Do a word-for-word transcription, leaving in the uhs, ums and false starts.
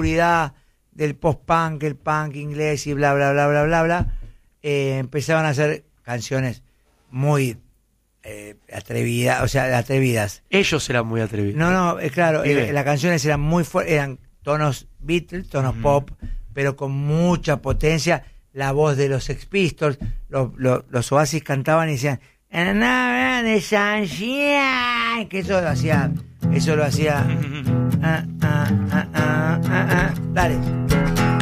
oscuridad del post-punk, el punk inglés y bla, bla, bla, bla, bla, bla, eh, empezaban a hacer canciones muy eh, atrevidas, o sea, atrevidas. Ellos eran muy atrevidos. No, no, es claro, eh, las canciones eran muy fuertes, eran tonos Beatles, tonos uh-huh. pop, pero con mucha potencia. La voz de los Sex Pistols, los, los, los Oasis cantaban y decían de Sunshine, que eso lo hacía, eso lo hacía. ah, ah, ah, ah, ah, ah. Dale.